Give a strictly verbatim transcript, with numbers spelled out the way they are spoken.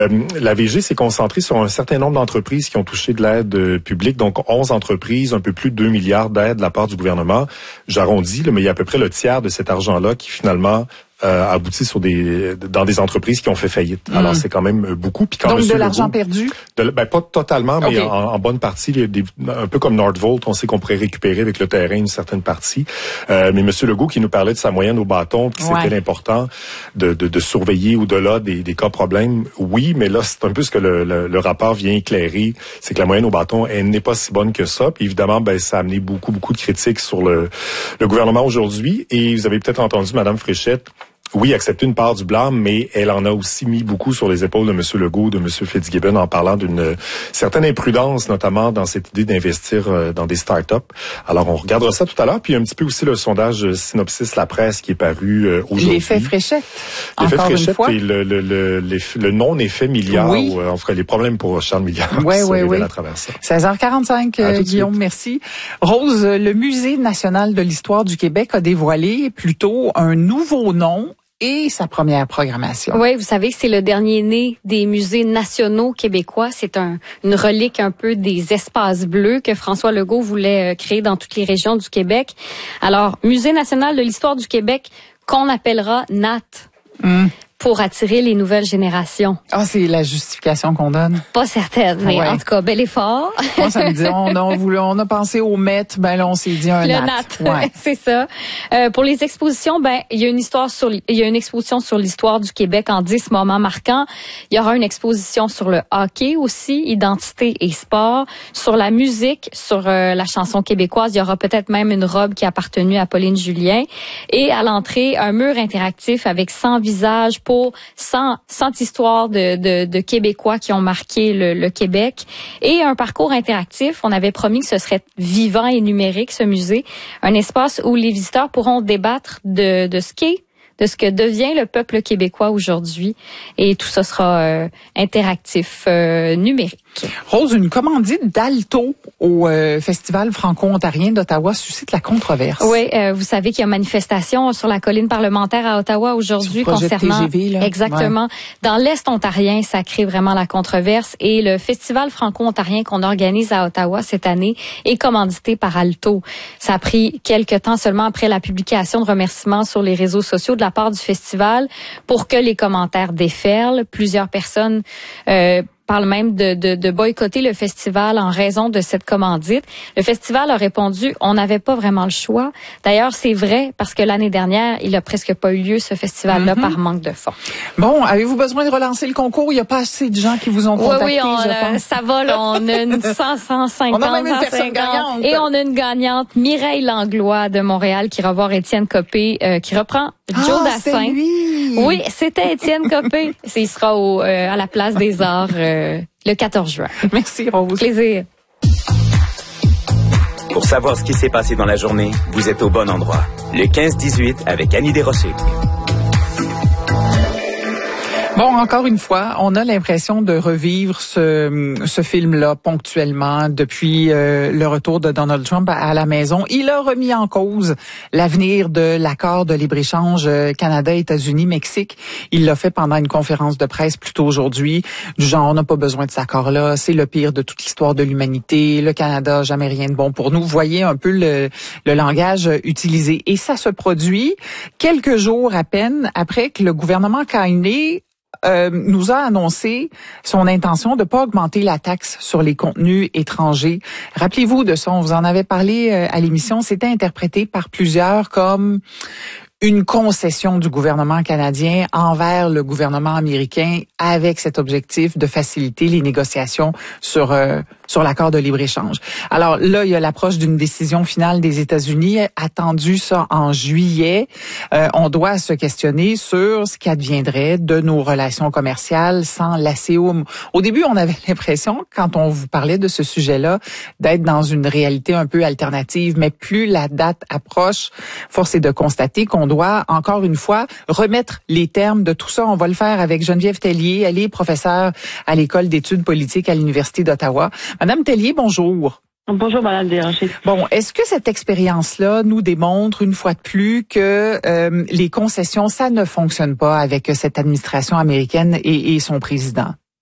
Euh, la V G s'est concentrée sur un certain nombre d'entreprises qui ont touché de l'aide euh, publique, donc onze entreprises, un peu plus de deux milliards d'aides de la part du gouvernement. J'arrondis, là, mais il y a à peu près le tiers de cet argent-là qui finalement euh, aboutit sur des dans des entreprises qui ont fait faillite. Mmh. Alors c'est quand même beaucoup. Puis quand donc Monsieur de l'argent Legault, perdu? De, ben pas totalement, mais okay. en, en bonne partie. Il y a des, un peu comme Nordvolt, on sait qu'on pourrait récupérer avec le terrain une certaine partie. Euh, mais Monsieur Legault qui nous parlait de sa moyenne au bâton, puis ouais. c'était important de, de, de surveiller au-delà des, des cas problèmes. Oui, mais là c'est un peu ce que le, le, le rapport vient éclairer, c'est que la moyenne au bâton elle n'est pas si bonne que ça. Puis évidemment, ben ça a amené beaucoup beaucoup de critiques sur le, le gouvernement aujourd'hui. Et vous avez peut-être entendu Madame Fréchette. Oui, accepter une part du blâme, mais elle en a aussi mis beaucoup sur les épaules de M. Legault, de M. Fitzgibbon, en parlant d'une certaine imprudence, notamment dans cette idée d'investir euh, dans des start-up. Alors, on regardera ça tout à l'heure. Puis, un petit peu aussi le sondage Synopsis La Presse qui est paru euh, aujourd'hui. L'effet Fréchette, L'effet encore Fréchette une fois. et le, le, le, le non-effet milliard, oui. ou euh, en tout cas, les problèmes pour Charles Milliard oui, qui se oui, révèlent oui. à travers ça. seize heures quarante-cinq, euh, Guillaume, merci. Rose, le Musée national de l'histoire du Québec a dévoilé plutôt un nouveau nom et sa première programmation. Oui, vous savez que c'est le dernier né des musées nationaux québécois. C'est un, une relique un peu des espaces bleus que François Legault voulait créer dans toutes les régions du Québec. Alors, Musée national de l'histoire du Québec, qu'on appellera N A T. Mm. Pour attirer les nouvelles générations. Ah, c'est la justification qu'on donne? Pas certaine, mais ouais. En tout cas, bel effort. Moi, ça me dit, on a, voulu, on a pensé au Met, ben là, on s'est dit un Le N A T. N A T, ouais. C'est ça. Euh, pour les expositions, ben il y a une histoire sur, il y a une exposition sur l'histoire du Québec en dix moments marquants. Il y aura une exposition sur le hockey aussi, identité et sport, sur la musique, sur euh, la chanson québécoise. Il y aura peut-être même une robe qui a appartenu à Pauline Julien. Et à l'entrée, un mur interactif avec cent visages pour cent, cent histoires de, de, de Québécois qui ont marqué le, le Québec et un parcours interactif. On avait promis que ce serait vivant et numérique, ce musée. Un espace où les visiteurs pourront débattre de, de ce qu'est, de ce que devient le peuple québécois aujourd'hui. Et tout ça sera euh, interactif, euh, numérique. Rose, une commandite d'Alto au euh, Festival franco-ontarien d'Ottawa suscite la controverse. Oui, euh, vous savez qu'il y a manifestation sur la colline parlementaire à Ottawa aujourd'hui concernant... T G V, là. Exactement. Ouais. Dans l'Est ontarien, ça crée vraiment la controverse. Et le Festival franco-ontarien qu'on organise à Ottawa cette année est commandité par Alto. Ça a pris quelques temps seulement après la publication de remerciements sur les réseaux sociaux de la part du festival pour que les commentaires déferlent. Plusieurs personnes... Euh, parle même de, de, de boycotter le festival en raison de cette commandite. Le festival a répondu, on n'avait pas vraiment le choix. D'ailleurs, c'est vrai parce que l'année dernière, il a presque pas eu lieu ce festival-là mm-hmm. par manque de fonds. Bon, avez-vous besoin de relancer le concours? Il n'y a pas assez de gens qui vous ont contacté, oui, oui, on, je pense. Ça va, là, on a une cent, cent cinquante, on a même une personne gagnante. Et on a une gagnante, Mireille Langlois de Montréal, qui va voir Étienne Copé, euh, qui reprend ah, Joe Dassin. C'est lui. Oui, c'était Étienne Copé. Il sera au, euh, à la Place des Arts euh, le quatorze juin. Merci, Rose. Plaisir. Pour savoir ce qui s'est passé dans la journée, vous êtes au bon endroit. Le quinze dix-huit avec Annie Desrochers. Bon, encore une fois, on a l'impression de revivre ce, ce film-là ponctuellement depuis euh, le retour de Donald Trump à, à la maison. Il a remis en cause l'avenir de l'accord de libre-échange Canada, États-Unis, Mexique. Il l'a fait pendant une conférence de presse plus tôt aujourd'hui, du genre, on n'a pas besoin de cet accord-là, c'est le pire de toute l'histoire de l'humanité, le Canada n'a jamais rien de bon pour nous. Vous voyez un peu le, le langage utilisé. Et ça se produit quelques jours à peine après que le gouvernement Kanye Euh, nous a annoncé son intention de pas augmenter la taxe sur les contenus étrangers. Rappelez-vous de ça, on vous en avait parlé à l'émission, c'était interprété par plusieurs comme une concession du gouvernement canadien envers le gouvernement américain avec cet objectif de faciliter les négociations sur euh, sur l'accord de libre-échange. Alors là, il y a l'approche d'une décision finale des États-Unis, attendue ça en juillet. Euh, on doit se questionner sur ce qu'adviendrait de nos relations commerciales sans l'A C E U. Au début, on avait l'impression, quand on vous parlait de ce sujet-là, d'être dans une réalité un peu alternative, mais plus la date approche, force est de constater qu'on doit, encore une fois, remettre les termes de tout ça. On va le faire avec Geneviève Tellier. Elle est professeure à l'École d'études politiques à l'Université d'Ottawa. Madame Tellier, bonjour. Bonjour, Madame Desrochers. Bon, est-ce que cette expérience-là nous démontre une fois de plus que euh, les concessions, ça ne fonctionne pas avec cette administration américaine et, et son président?